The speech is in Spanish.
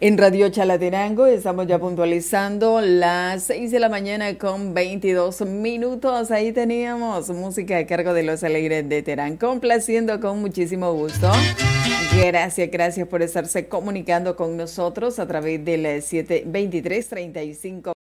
En Radio Chalatenango estamos ya puntualizando las 6 de la mañana con 22 minutos. Ahí teníamos música a cargo de Los Alegres de Terán, complaciendo con muchísimo gusto. Gracias por estarse comunicando con nosotros a través del 723-35.